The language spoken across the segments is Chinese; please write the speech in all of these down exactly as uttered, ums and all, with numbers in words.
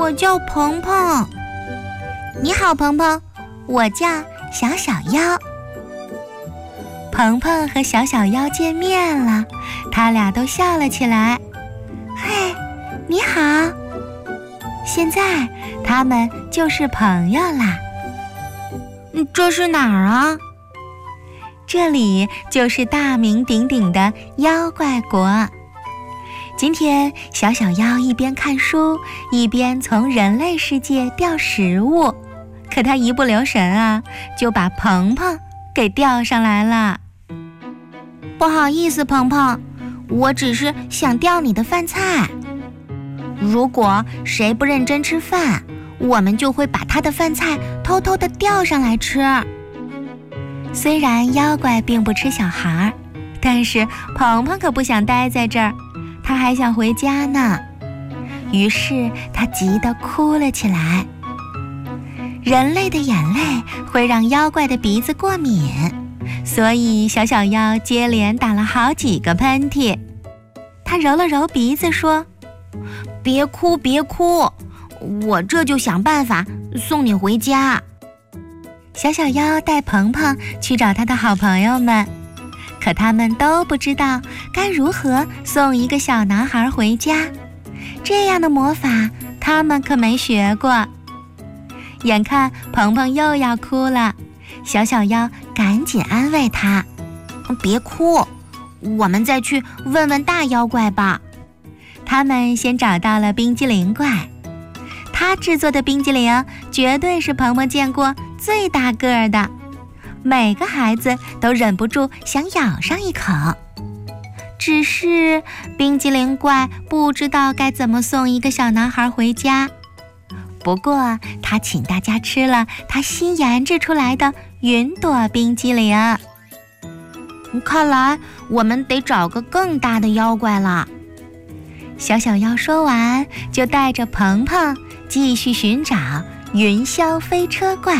我叫鹏鹏。 你好，鹏鹏，我叫小小妖。 鹏鹏和小小妖见面了，他俩都笑了起来。 嘿，你好。 现在他们就是朋友啦。 这是哪儿啊？ 这里就是大名鼎鼎的妖怪国。今天小小妖一边看书，一边从人类世界钓食物，可他一不留神啊，就把鹏鹏给钓上来了。 不好意思，鹏鹏，我只是想钓你的饭菜。如果谁不认真吃饭，我们就会把他的饭菜偷偷地钓上来吃。 虽然妖怪并不吃小孩，但是鹏鹏可不想待在这儿，他还想回家呢。于是他急得哭了起来。人类的眼泪会让妖怪的鼻子过敏，所以小小妖接连打了好几个喷嚏。他揉了揉鼻子说： 别哭别哭，我这就想办法送你回家。 小小妖带鹏鹏去找他的好朋友们，可他们都不知道该如何送一个小男孩回家，这样的魔法他们可没学过。眼看鹏鹏又要哭了，小小妖赶紧安慰他： 别哭，我们再去问问大妖怪吧。 他们先找到了冰激凌怪，他制作的冰激凌绝对是鹏鹏见过最大个儿的，每个孩子都忍不住想咬上一口。只是冰激凌怪不知道该怎么送一个小男孩回家，不过他请大家吃了他新研制出来的云朵冰激凌。 看来我们得找个更大的妖怪了。 小小妖说完，就带着鹏鹏继续寻找云霄飞车怪。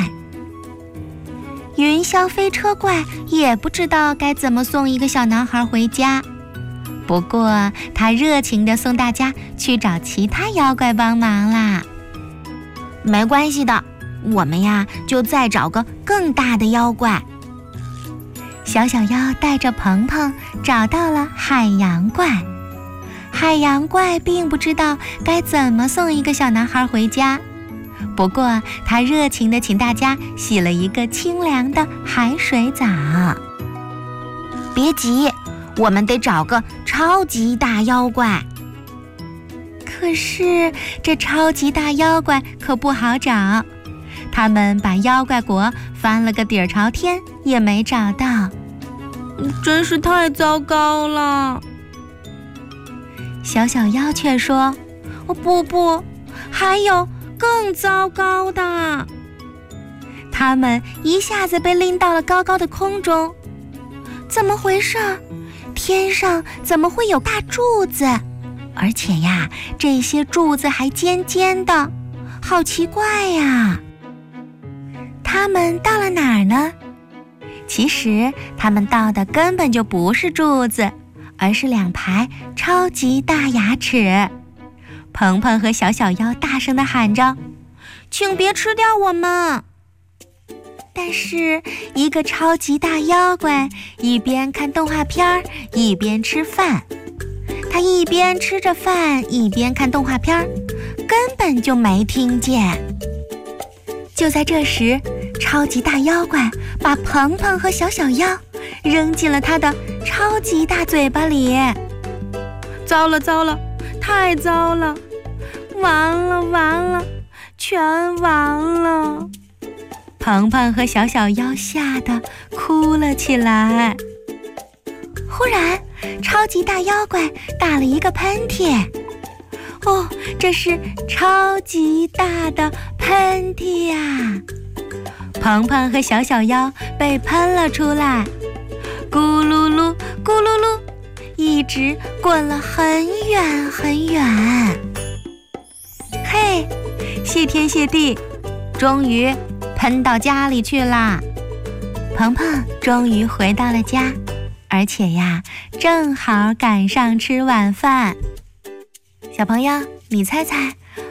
云霄飞车怪也不知道该怎么送一个小男孩回家，不过他热情地送大家去找其他妖怪帮忙啦。 没关系的，我们呀就再找个更大的妖怪。 小小妖带着鹏鹏找到了海洋怪。海洋怪并不知道该怎么送一个小男孩回家，不过他热情地请大家洗了一个清凉的海水澡。 别急，我们得找个超级大妖怪。 可是这超级大妖怪可不好找，他们把妖怪国翻了个底儿朝天也没找到， 真是太糟糕了。 小小妖却说：不不，还有更糟糕的。他们一下子被拎到了高高的空中。怎么回事？天上怎么会有大柱子？而且呀，这些柱子还尖尖的，好奇怪呀。他们到了哪儿呢？其实他们到的根本就不是柱子，而是两排超级大牙齿。鹏鹏和小小妖大声地喊着：请别吃掉我们！但是一个超级大妖怪一边看动画片一边吃饭，他一边吃着饭一边看动画片，根本就没听见。就在这时，超级大妖怪把鹏鹏和小小妖扔进了他的超级大嘴巴里。糟了糟了，太糟了，完了完了，全完了。鹏鹏和小小妖吓得哭了起来。忽然，超级大妖怪打了一个喷嚏。哦，这是超级大的喷嚏呀！鹏鹏和小小妖被喷了出来，咕噜噜咕噜噜，一直滚了很远很远。嘿，谢天谢地，终于喷到家里去啦！鹏鹏终于回到了家，而且呀，正好赶上吃晚饭。小朋友，你猜猜，